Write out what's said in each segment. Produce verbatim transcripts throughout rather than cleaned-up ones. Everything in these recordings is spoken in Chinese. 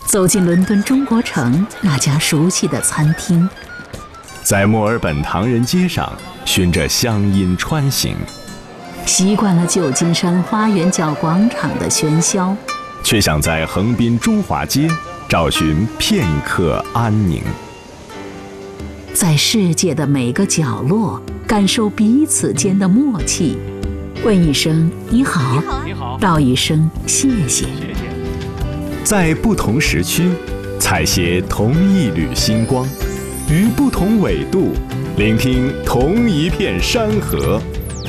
走进伦敦中国城那家熟悉的餐厅， 在墨尔本唐人街上循着乡音穿行， 习惯了旧金山花园角广场的喧嚣， 却想在横滨中华街找寻片刻安宁。 在世界的每个角落感受彼此间的默契，问一声你好， 你好， 道一声谢谢。 在不同时区采撷同一缕星光，于不同纬度聆听同一片山河。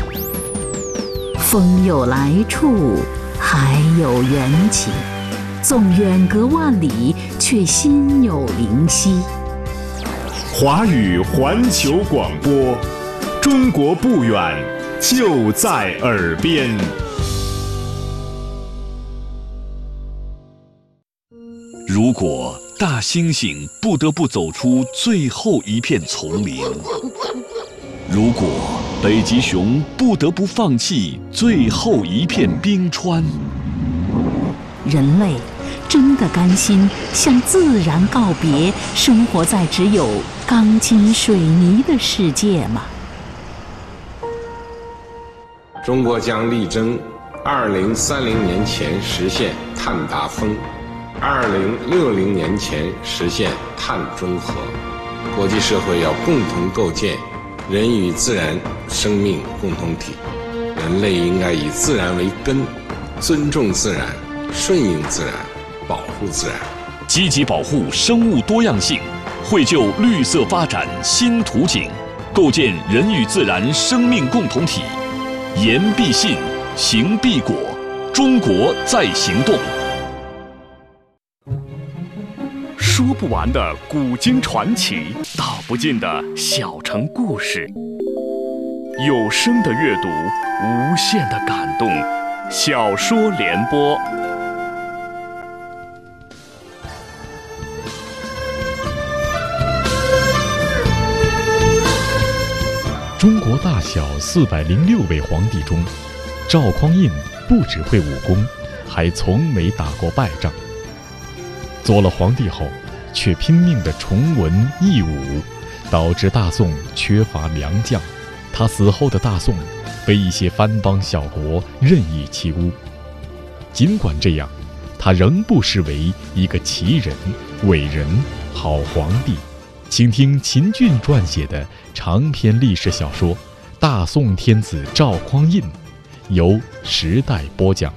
风有来处，海有缘起，纵远隔万里，却心有灵犀。 华语环球广播，中国不远，就在耳边。 如果大猩猩不得不走出最后一片丛林，如果北极熊不得不放弃最后一片冰川， 人类真的甘心向自然告别，生活在只有钢筋水泥的世界吗？ 中国将力争二零三零年前实现碳达峰，二零六零年前实现碳中和。国际社会要共同构建人与自然生命共同体，人类应该以自然为根，尊重自然，顺应自然，保护自然， 积极保护生物多样性，绘就绿色发展新图景，构建人与自然生命共同体。言必信，行必果，中国在行动。说不完的古今传奇，道不尽的小城故事，有声的阅读，无限的感动。小说联播。 中国大小四百零六位皇帝中，赵匡胤不只会武功，还从没打过败仗。做了皇帝后，却拼命地崇文抑武，导致大宋缺乏良将。他死后的大宋被一些藩邦小国任意欺污。尽管这样，他仍不失为一个奇人、伟人、好皇帝。请听秦俊撰写的长篇历史小说《大宋天子赵匡胤》，由时代播讲。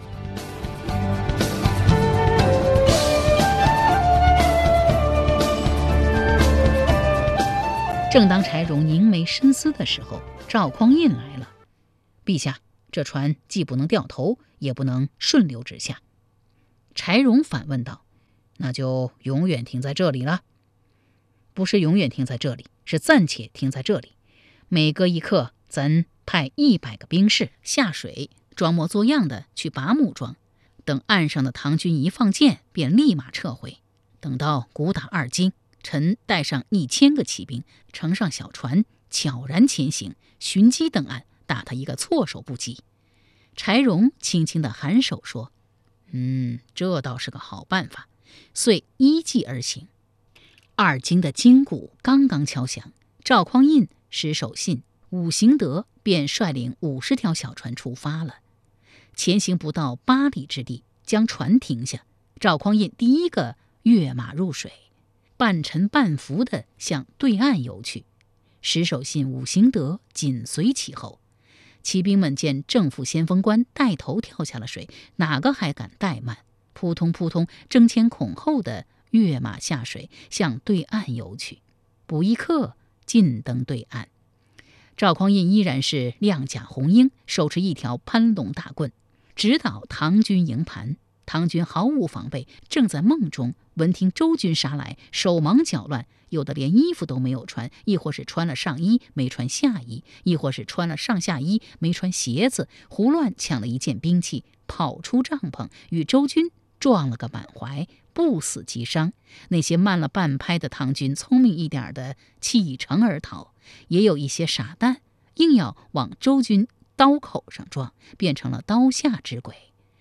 正当柴荣凝眉深思的时候，赵匡胤来了。陛下，这船既不能掉头，也不能顺流直下。柴荣反问道：那就永远停在这里了？不是永远停在这里，是暂且停在这里。每隔一刻，咱派一百个兵士下水，装模作样的去拔木桩，等岸上的唐军一放箭，便立马撤回。等到鼓打二更，臣带上一千个骑兵，乘上小船，悄然前行，寻机登岸，打他一个措手不及。柴荣轻轻地颔首说：嗯，这倒是个好办法。遂依计而行。二更的金鼓刚刚敲响，赵匡胤、石守信、武行德便率领五十条小船出发了。前行不到八里之地，将船停下，赵匡胤第一个跃马入水，半沉半浮地向对岸游去。石守信、武行德紧随其后。骑兵们见正副先锋官带头跳下了水，哪个还敢怠慢？扑通扑通，争先恐后地跃马下水，向对岸游去。不一刻，尽登对岸。赵匡胤依然是亮甲红缨，手持一条攀龙大棍，直捣唐军营盘。唐军毫无防备，正在梦中，闻听周军杀来，手忙脚乱，有的连衣服都没有穿，亦或是穿了上衣没穿下衣，亦或是穿了上下衣没穿鞋子，胡乱抢了一件兵器，跑出帐篷，与周军撞了个满怀，不死即伤。那些慢了半拍的唐军聪明一点的弃城而逃，也有一些傻蛋硬要往周军刀口上撞，变成了刀下之鬼。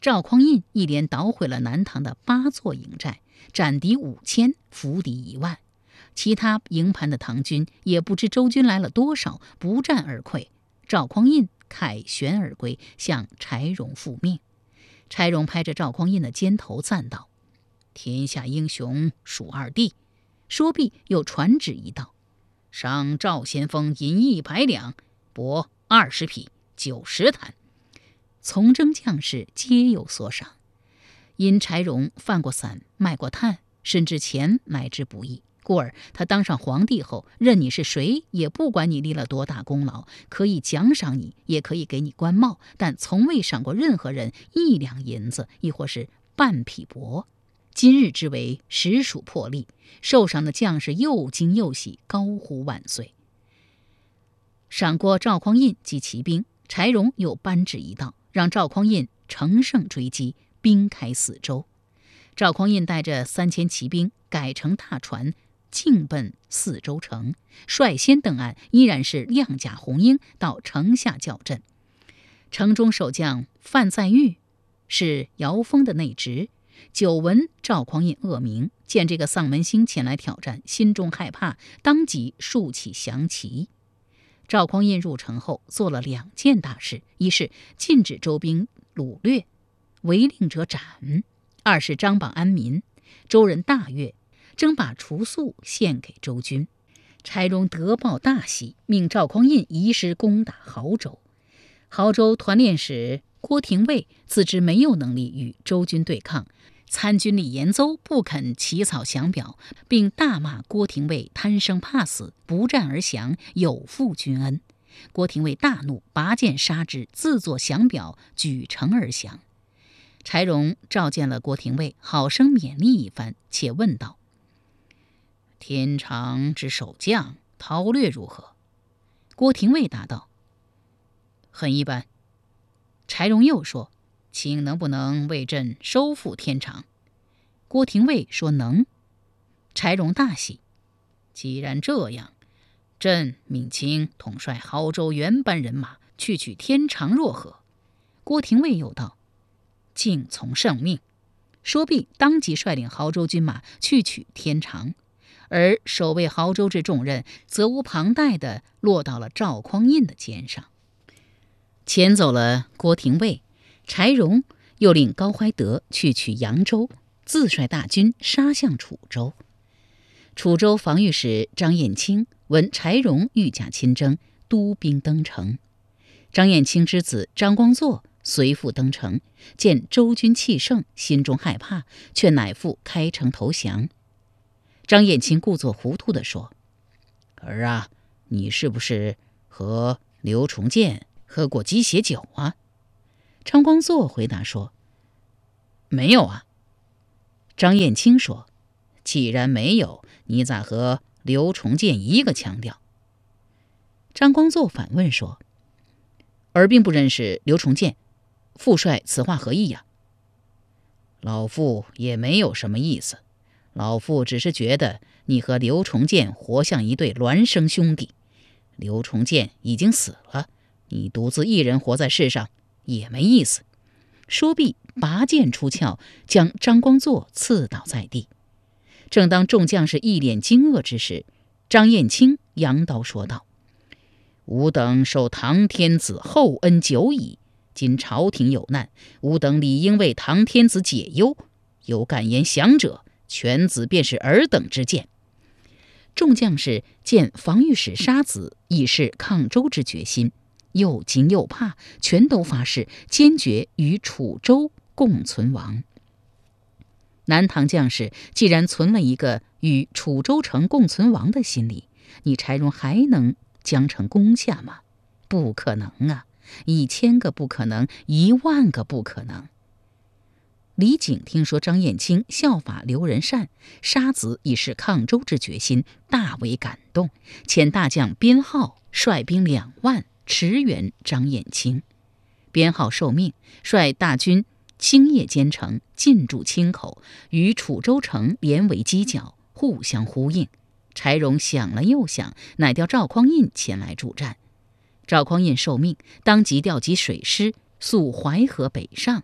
赵匡胤一连捣毁了南唐的八座营寨，斩敌五千，俘敌一万。其他营盘的唐军也不知周军来了多少，不战而溃。赵匡胤凯旋而归，向柴荣复命。柴荣拍着赵匡胤的肩头赞道：“天下英雄数二弟。”说毕又传旨一道：“赏赵先锋银一百两，帛二十匹，酒十坛。”从征将士皆有所赏。因柴荣犯过散，卖过炭，甚至钱来之不易，故而他当上皇帝后，任你是谁，也不管你立了多大功劳，可以奖赏你，也可以给你官帽，但从未赏过任何人一两银子，亦或是半匹帛。今日之为实属破例，受赏的将士又惊又喜，高呼万岁。赏过赵匡胤及骑兵，柴荣又颁旨一道，让赵匡胤乘胜追击，兵开四周。赵匡胤带着三千骑兵改乘大船，径奔四周城，率先登岸，依然是亮甲红缨到城下叫阵。城中守将范在玉是姚峰的内侄，久闻赵匡胤恶名，见这个丧门星前来挑战，心中害怕，当即竖起降旗。赵匡胤入城后做了两件大事：一是禁止周兵掳掠，违令者斩；二是张榜安民。周人大悦，争把除粟献给周军。柴荣得报大喜，命赵匡胤移师攻打亳州。亳州团练使郭廷尉自知没有能力与周军对抗，参军李延邹不肯起草降表，并大骂郭廷尉贪生怕死，不战而降，有负君恩。郭廷尉大怒，拔剑杀之，自作降表，举城而降。柴荣召见了郭廷尉，好生勉励一番，且问道：“天长之守将韬略如何？”郭廷尉答道：“很一般。”柴荣又说：“卿能不能为朕收复天长？”郭廷尉说能。柴荣大喜：“既然这样，朕命卿统帅亳州原班人马去取天长若何？”郭廷尉又道：“敬从圣命。”说毕，当即率领亳州军马去取天长，而守卫亳州之重任责无旁贷地落到了赵匡胤的肩上。遣走了郭廷尉，柴荣又令高怀德去取扬州，自率大军杀向楚州。楚州防御使张彦卿闻柴荣御驾亲征，督兵登城。张彦卿之子张光作随父登城，见周军气盛，心中害怕，却乃父开城投降。张彦卿故作糊涂地说：“儿啊，你是不是和刘崇建喝过鸡血酒啊？”张光作回答说：“没有啊。”张彦卿说：“既然没有，你咋和刘崇建一个腔调？”张光作反问说：“儿并不认识刘崇建，父帅此话何意呀？”老父也没有什么意思，老父只是觉得你和刘崇建活像一对孪生兄弟。刘崇建已经死了，你独自一人活在世上也没意思。说毕，拔剑出鞘，将张光作刺倒在地。正当众将士一脸惊愕之时，张彦卿扬刀说道：“吾等受唐天子厚恩久矣，今朝廷有难，吾等理应为唐天子解忧。有敢言降者，犬子便是尔等之见。”众将士见防御使杀子已是抗周之决心，又惊又怕，全都发誓坚决与楚州共存亡。南唐将士既然存了一个与楚州城共存亡的心理，你柴荣还能将城攻下吗？不可能啊！一千个不可能，一万个不可能。李景听说张彦卿效法刘仁善，杀子以示抗周之决心，大为感动，遣大将边浩率兵两万驰援张彦卿。边浩受命，率大军星夜兼程，进驻青口，与楚州城连为犄角，互相呼应。柴荣想了又想，乃调赵匡胤前来助战。赵匡胤受命，当即调集水师，溯淮河北上。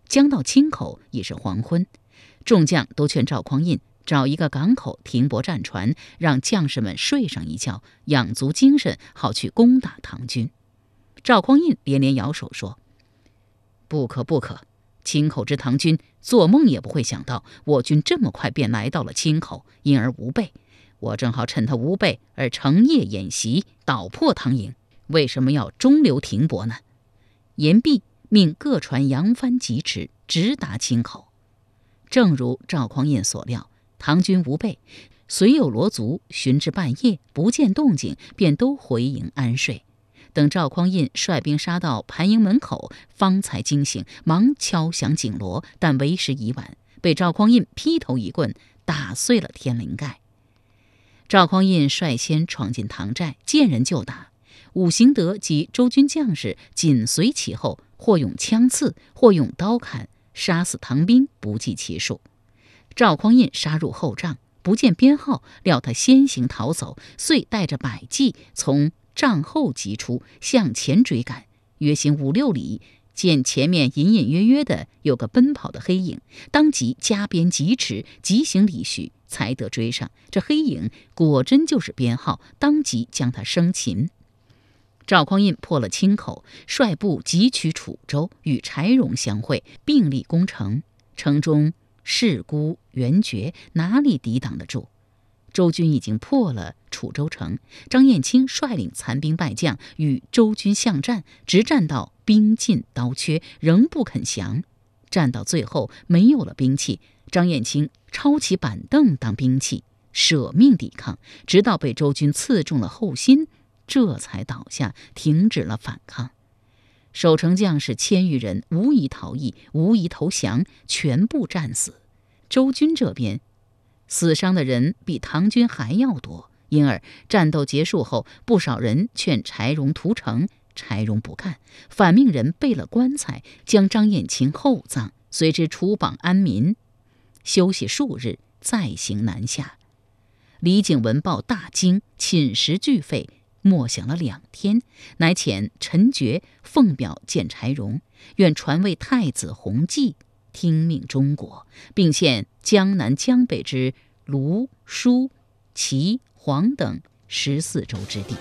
将到青口已是黄昏，众将都劝赵匡胤找一个港口停泊战船，让将士们睡上一觉，养足精神，好去攻打唐军。赵匡胤连连摇手说：“不可不可！青口之唐军做梦也不会想到我军这么快便来到了青口，因而无备。我正好趁他无备而乘夜演习，捣破唐营。为什么要中流停泊呢？”言毕，命各船扬帆疾驰，直达青口。正如赵匡胤所料，唐军无备，虽有罗族寻至半夜不见动静，便都回营安睡。等赵匡胤率兵杀到盘营门口，方才惊醒，忙敲响警锣，但为时已晚，被赵匡胤劈头一棍打碎了天灵盖。赵匡胤率先闯进唐寨，见人就打，武行德及周军将士紧随其后，或用枪刺，或用刀砍，杀死唐兵不计其数。赵匡胤杀入后帐，不见编号，料他先行逃走，遂带着百骑从帐后急出，向前追赶，约行五六里，见前面隐隐约约的有个奔跑的黑影，当即加鞭疾驰，急行里许，才得追上。这黑影果真就是编号，当即将他生擒。赵匡胤破了青口，率部急取楚州，与柴荣相会，并立攻城。城中势孤援绝，哪里抵挡得住？周军已经破了楚州城，张燕青率领残兵败将与周军相战，直战到兵尽刀缺，仍不肯降。战到最后没有了兵器，张燕青抄起板凳当兵器，舍命抵抗，直到被周军刺中了后心，这才倒下，停止了反抗。守城将士千余人无一逃逸，无一投降，全部战死。周军这边死伤的人比唐军还要多，因而战斗结束后，不少人劝柴荣屠城，柴荣不干，反命人备了棺材，将张燕青厚葬，随之除榜安民，休息数日，再行南下。李景闻报大惊，寝食俱废，默想了两天，乃遣陈觉奉表见柴荣，愿传位太子弘济，听命中国，并献江南江北之卢、舒、齐、黄等十四州之地。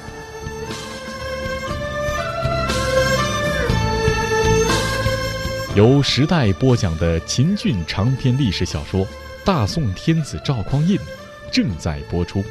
由时代播讲的秦俊长篇历史小说《大宋天子赵匡胤》正在播出。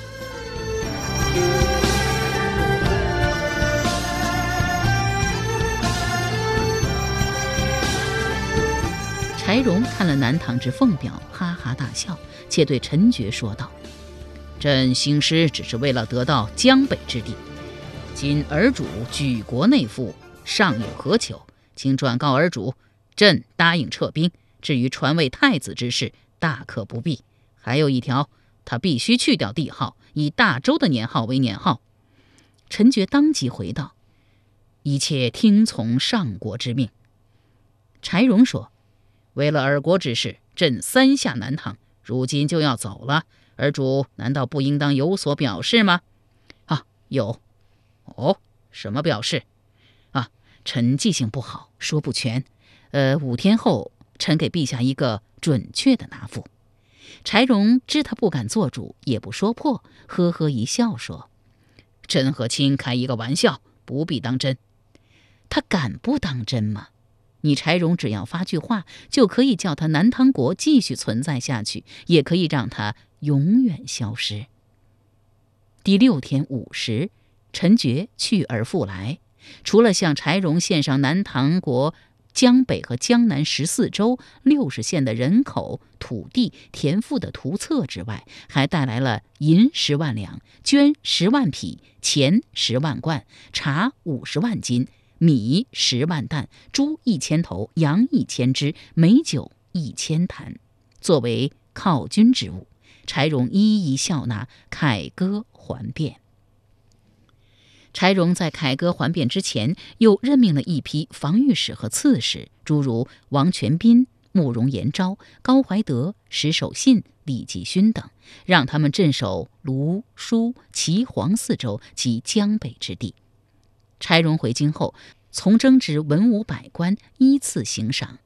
柴荣看了南唐之奉表，哈哈大笑，且对陈觉说道：“朕兴师只是为了得到江北之地，今儿主举国内附，尚有何求？请转告儿主，朕答应撤兵。至于传位太子之事，大可不必。还有一条，他必须去掉帝号，以大周的年号为年号。”陈觉当即回道：“一切听从上国之命。”柴荣说：“为了尔国之事，朕三下南唐，如今就要走了，儿主难道不应当有所表示吗？”“啊，有。”“哦，什么表示？”“啊，臣记性不好，说不全。呃，五天后，臣给陛下一个准确的答复。”柴荣知他不敢做主，也不说破，呵呵一笑说：“朕和卿开一个玩笑，不必当真。”他敢不当真吗？你柴荣只要发句话，就可以叫他南唐国继续存在下去，也可以让他永远消失。第六天午时，陈觉去而复来，除了向柴荣献上南唐国江北和江南十四州六十县的人口、土地、田赋的图册之外，还带来了银十万两、绢十万匹、钱十万贯、茶五十万斤、米十万担、猪一千头、羊一千只、美酒一千坛，作为犒军之物。柴荣一一笑纳，凯歌还变。柴荣在凯歌还变之前，又任命了一批防御使和刺史，诸如王全斌、慕容延昭、高怀德、石守信、李继勋等，让他们镇守卢、舒、齐、黄四州及江北之地。柴荣回京后，从征之文武百官依次行赏，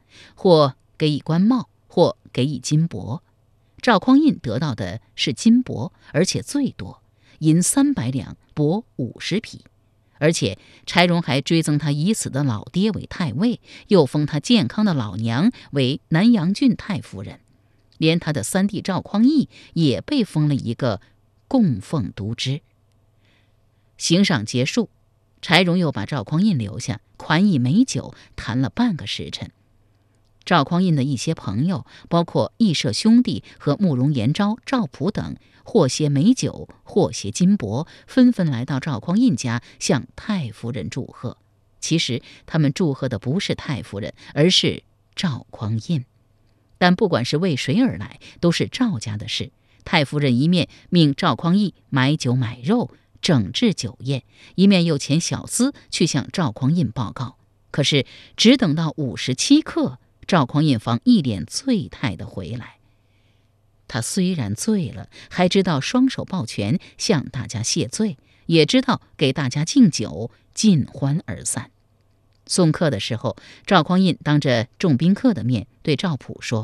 或给以官帽，或给以金帛。赵匡胤得到的是金帛，而且最多，银三百两，帛五十匹。而且柴荣还追赠他已死的老爹为太尉，又封他健康的老娘为南阳郡太夫人，连他的三弟赵匡胤也被封了一个供奉都知。行赏结束，柴荣又把赵匡胤留下，款以美酒谈了半个时辰。赵匡胤的一些朋友，包括义社兄弟和慕容延昭、赵普等，或些美酒，或些金帛，纷纷来到赵匡胤家向太夫人祝贺。其实他们祝贺的不是太夫人，而是赵匡胤。但不管是为谁而来，都是赵家的事。太夫人一面命赵匡胤买酒买肉，整治酒宴，一面又遣小厮去向赵匡胤报告。可是只等到午时七刻，赵匡胤方一脸醉态地回来。他虽然醉了，还知道双手抱拳向大家谢罪，也知道给大家敬酒，尽欢而散。送客的时候，赵匡胤当着众宾客的面对赵普说：“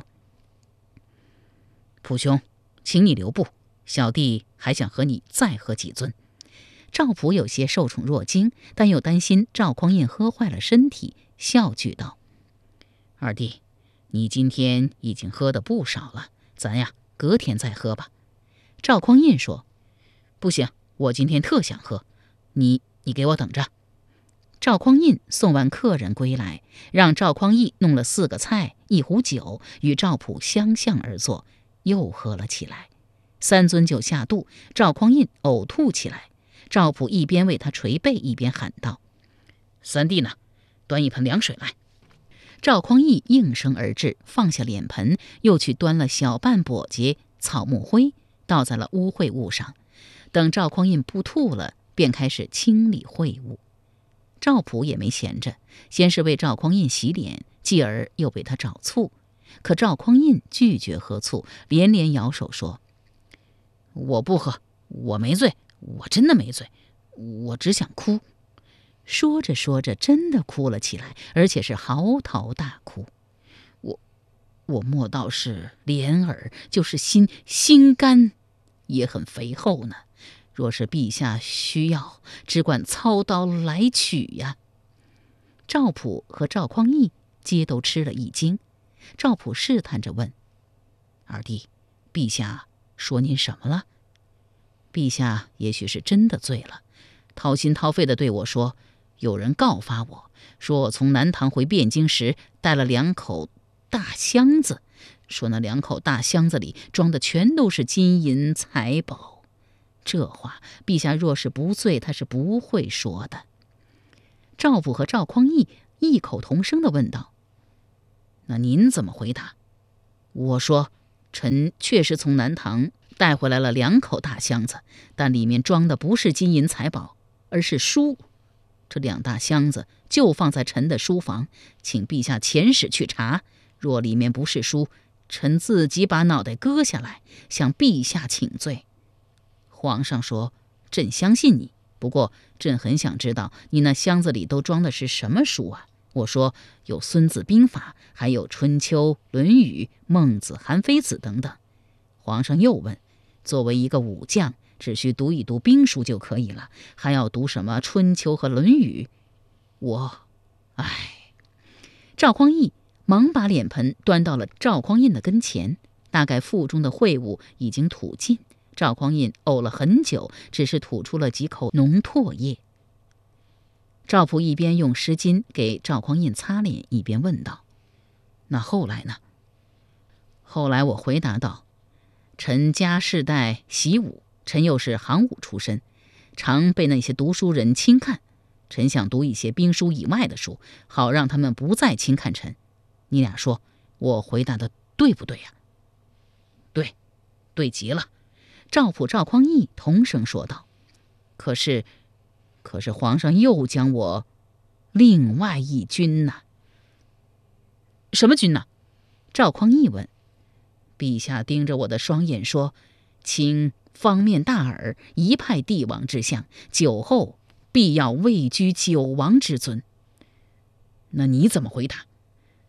普兄，请你留步，小弟还想和你再喝几樽。”赵普有些受宠若惊，但又担心赵匡胤喝坏了身体，笑句道：“二弟，你今天已经喝得不少了，咱呀隔天再喝吧。”赵匡胤说：“不行，我今天特想喝，你你给我等着。”赵匡胤送完客人归来，让赵匡胤弄了四个菜一壶酒，与赵普相向而坐，又喝了起来。三樽酒下肚，赵匡胤呕吐起来。赵普一边为他捶背，一边喊道：“三弟呢？端一盆凉水来。”赵匡胤应声而至，放下脸盆，又去端了小半簸箕草木灰，倒在了污秽物上。等赵匡胤不吐了，便开始清理秽物。赵普也没闲着，先是为赵匡胤洗脸，继而又为他找醋。可赵匡胤拒绝喝醋，连连摇手说：“我不喝，我没醉，我真的没醉，我只想哭。”说着说着，真的哭了起来，而且是嚎啕大哭。我我莫道是脸耳，就是心心肝也很肥厚呢。若是陛下需要，只管操刀来取呀。赵普和赵匡胤皆都吃了一惊。赵普试探着问：“二弟，陛下说您什么了？”陛下也许是真的醉了，掏心掏肺地对我说：“有人告发我，说我从南唐回汴京时带了两口大箱子，说那两口大箱子里装的全都是金银财宝。这话陛下若是不醉，他是不会说的。”赵普和赵匡胤异口同声地问道：“那您怎么回答？”我说：“臣确实从南唐带回来了两口大箱子，但里面装的不是金银财宝，而是书。这两大箱子就放在臣的书房，请陛下遣使去查。若里面不是书，臣自己把脑袋割下来，向陛下请罪。”皇上说：“朕相信你，不过朕很想知道你那箱子里都装的是什么书啊？”我说：“有《孙子兵法》，还有《春秋》《论语》《孟子》《韩非子》等等。”皇上又问：“作为一个武将，只需读一读兵书就可以了，还要读什么《春秋》和《论语》？”我，唉。赵匡胤忙把脸盆端到了赵匡胤的跟前，大概腹中的秽物已经吐尽。赵匡胤呕了很久，只是吐出了几口浓唾液。赵普一边用湿巾给赵匡胤擦脸，一边问道：“那后来呢？”后来我回答道：“臣家世代习武，臣又是行武出身，常被那些读书人轻看。臣想读一些兵书以外的书，好让他们不再轻看臣。你俩说，我回答的对不对呀？”“对，对极了。”赵普、赵匡胤同声说道。可是，可是皇上又将我另外一军呐。”“什么军呢？”赵匡胤问。陛下盯着我的双眼说：“卿方面大耳，一派帝王之相，酒后必要位居九王之尊。”“那你怎么回答？”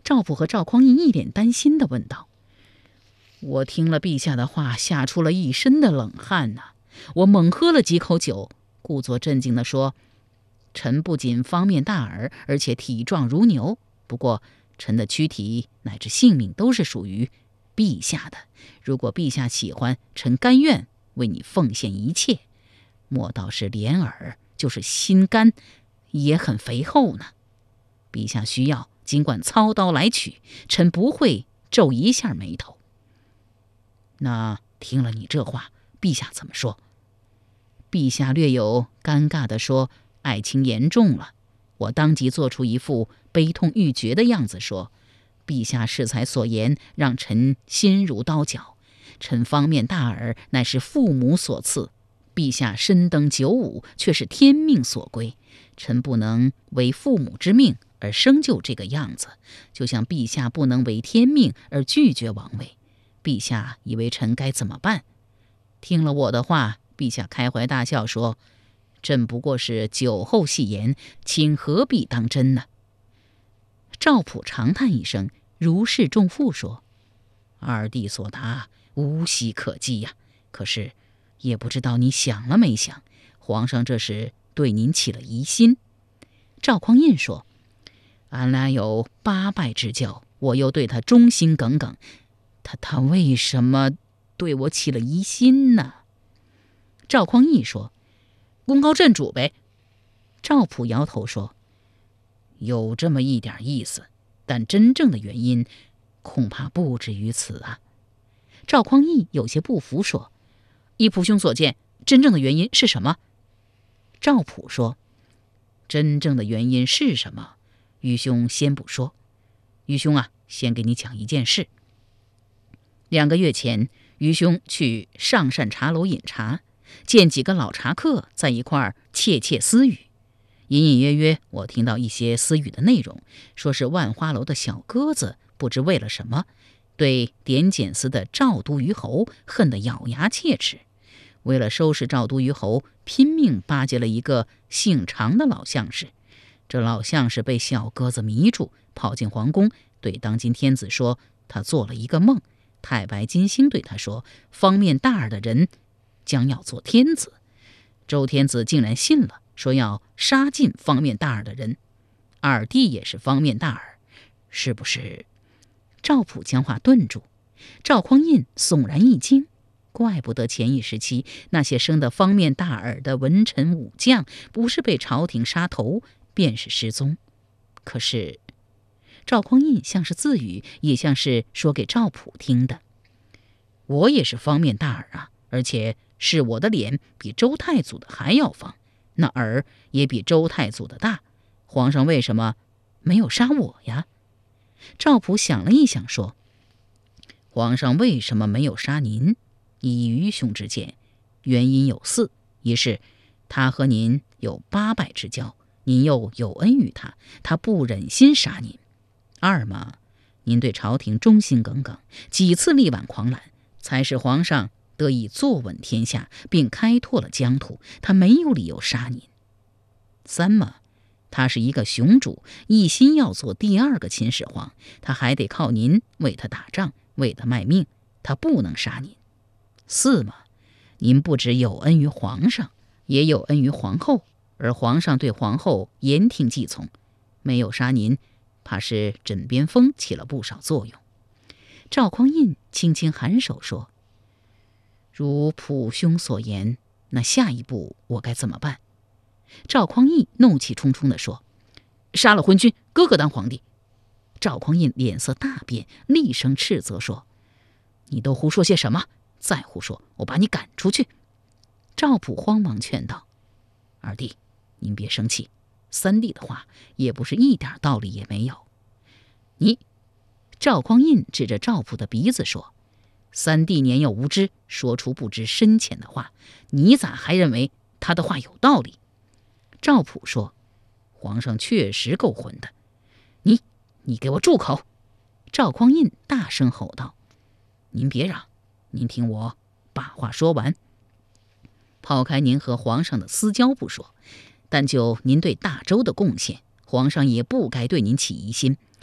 赵普和赵匡胤一脸担心地问道：“我听了陛下的话，吓出了一身的冷汗呐、啊！我猛喝了几口酒，故作镇静地说：‘臣不仅方面大耳，而且体壮如牛。不过臣的躯体乃至性命都是属于陛下的。如果陛下喜欢，臣甘愿为你奉献一切。莫道是脸耳，就是心肝，也很肥厚呢。陛下需要，尽管操刀来取，臣不会皱一下眉头。’那听了你这话，陛下怎么说？”陛下略有尴尬地说：“爱卿言重了。”我当即做出一副悲痛欲绝的样子，说：“陛下适才所言，让臣心如刀绞。臣方面大耳，乃是父母所赐。陛下身登九五，却是天命所归。臣不能为父母之命而生就这个样子，就像陛下不能违天命而拒绝王位。陛下以为臣该怎么办？”听了我的话，陛下开怀大笑说：“朕不过是酒后戏言，卿何必当真呢？”赵普长叹一声，如释重负说：“二弟所答无隙可击呀、啊，可是也不知道你想了没想，皇上这是对您起了疑心。”赵匡胤说：“俺俩有八拜之交，我又对他忠心耿耿，他他为什么对我起了疑心呢？”赵匡胤说：“功高震主呗。”赵普摇头说：“有这么一点意思，但真正的原因恐怕不止于此啊。”赵匡胤有些不服说：“依仆兄所见，真正的原因是什么？”赵普说：“真正的原因是什么？愚兄先不说。愚兄啊，先给你讲一件事。两个月前，愚兄去上善茶楼饮茶，见几个老茶客在一块儿窃窃私语。隐隐约约，我听到一些私语的内容，说是万花楼的小鸽子不知为了什么，对点检司的赵都虞侯恨得咬牙切齿。为了收拾赵都虞侯，拼命巴结了一个姓常的老相士。这老相士被小鸽子迷住，跑进皇宫，对当今天子说他做了一个梦，太白金星对他说，方面大耳的人将要做天子。周天子竟然信了，说要杀尽方面大耳的人。二弟也是方面大耳，是不是？赵普将话顿住，赵匡胤悚然一惊，怪不得前一时期那些生得方面大耳的文臣武将，不是被朝廷杀头，便是失踪。可是赵匡胤像是自语，也像是说给赵普听的。我也是方面大耳啊，而且是我的脸比周太祖的还要方，那耳也比周太祖的大，皇上为什么没有杀我呀？赵普想了一想说，皇上为什么没有杀您？以愚兄之见，原因有四：一是他和您有八拜之交，您又有恩于他，他不忍心杀您；二嘛，您对朝廷忠心耿耿，几次力挽狂澜，才使皇上得以坐稳天下，并开拓了疆土，他没有理由杀您；三嘛，他是一个雄主，一心要做第二个秦始皇，他还得靠您为他打仗，为他卖命，他不能杀您；四嘛，您不只有恩于皇上，也有恩于皇后，而皇上对皇后言听计从，没有杀您，怕是枕边风起了不少作用。赵匡胤轻轻颔首说，如普兄所言，那下一步我该怎么办？赵匡胤怒气冲冲地说，杀了昏君，哥哥当皇帝。赵匡胤脸色大变，厉声斥责说，你都胡说些什么？再胡说，我把你赶出去。赵普慌忙劝道，二弟，您别生气，三弟的话也不是一点道理也没有。你，赵匡胤指着赵普的鼻子说，三弟年幼无知，说出不知深浅的话，你咋还认为他的话有道理？赵普说，皇上确实够混的。你，你给我住口！赵匡胤大声吼道，您别嚷，您听我把话说完。抛开您和皇上的私交不说，但就您对大周的贡献，皇上也不该对您起疑心。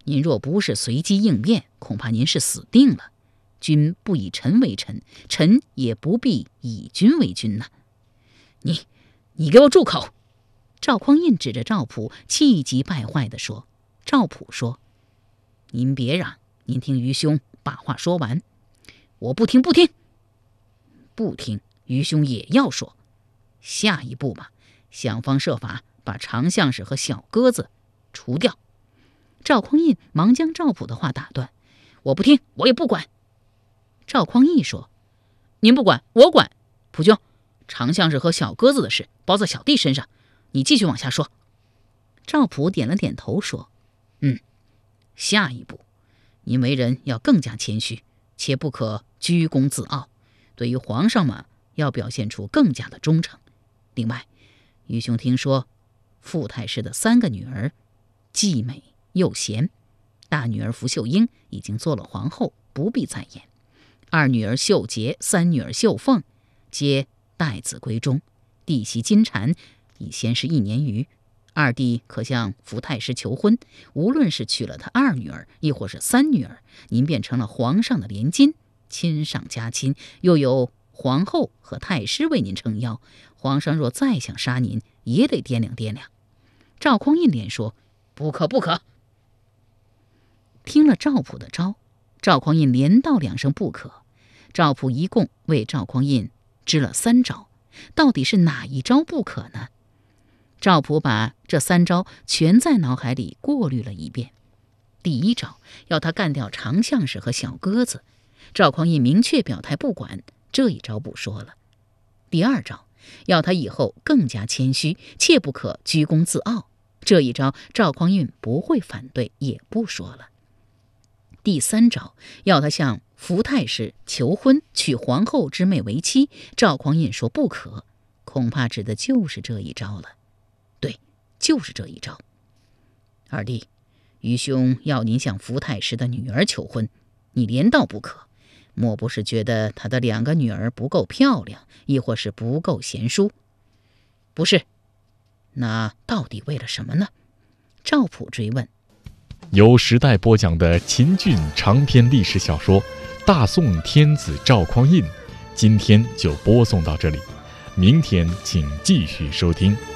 您若不是随机应变，恐怕您是死定了。君不以臣为臣，臣也不必以君为君呐。你，你给我住口！赵匡胤指着赵普，气急败坏地说。赵普说：“您别嚷，您听于兄把话说完。”我不听，不听，不听，于兄也要说。下一步吧，想方设法把常相士和小鸽子除掉。赵匡胤忙将赵普的话打断：“我不听，我也不管。”赵匡胤说：“您不管，我管。普兄，常相士和小鸽子的事包在小弟身上，你继续往下说。”赵普点了点头说：“嗯，下一步，您为人要更加谦虚，且不可居功自傲。对于皇上嘛，要表现出更加的忠诚。另外，于兄听说傅太师的三个女儿既美又贤，大女儿傅秀英已经做了皇后，不必再言。二女儿秀洁，三女儿秀凤皆待子闺中，弟媳金蝉已先是一年余。二弟可向傅太师求婚，无论是娶了他二女儿，亦或是三女儿，您便成了皇上的连襟，亲上加亲，又有皇后和太师为您撑腰。皇上若再想杀您，也得掂量掂量。”赵匡胤连说：“不可，不可！”听了赵普的招，赵匡胤连道两声不可。赵普一共为赵匡胤支了三招，到底是哪一招不可呢？赵普把这三招全在脑海里过滤了一遍。第一招要他干掉常相士和小鸽子，赵匡胤明确表态不管，这一招不说了。第二招要他以后更加谦虚，切不可居功自傲，这一招赵匡胤不会反对，也不说了。第三招要他向傅太师求婚，娶皇后之妹为妻，赵匡胤说不可，恐怕指的就是这一招了。对，就是这一招。二弟，于兄要您向傅太师的女儿求婚，你连道不可，莫不是觉得他的两个女儿不够漂亮，亦或是不够贤淑？不是。那到底为了什么呢？赵普追问。 由时代播讲的秦俊长篇历史小说《大宋天子赵匡胤》，今天就播送到这里，明天请继续收听。